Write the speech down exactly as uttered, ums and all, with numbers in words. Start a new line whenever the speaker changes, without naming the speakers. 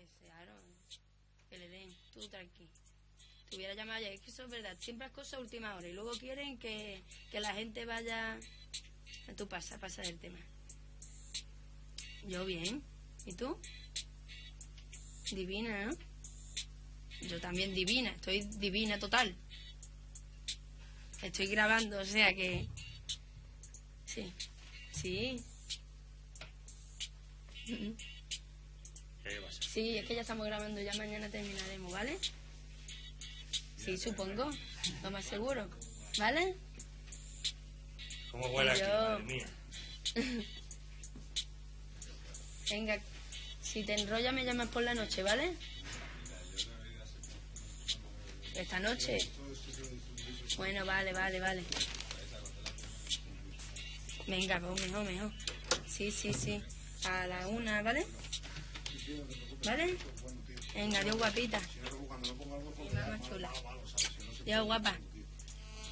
Claro, que le den, tú tranqui. Te hubiera llamado ya, es que eso es verdad, siempre es cosa a última hora y luego quieren que, que la gente vaya... Tú pasa, pasa del tema. Yo bien, ¿y tú? Divina, ¿no? Yo también divina, estoy divina total. Estoy grabando, o sea que... Sí, sí.
¿Qué pasa?
Sí, es que ya estamos grabando, ya mañana terminaremos, ¿vale? Sí, supongo, lo más seguro, ¿vale?
¿Cómo huele aquí,
Yo-
madre mía?
Venga, si te enrollas me llamas por la noche, ¿vale? Esta noche. Bueno, vale, vale, vale. Venga, pues mejor, mejor. Sí, sí, sí. A la una, ¿vale? ¿Vale? Venga, adiós, guapita. Mi mamá chula. Adiós, guapa.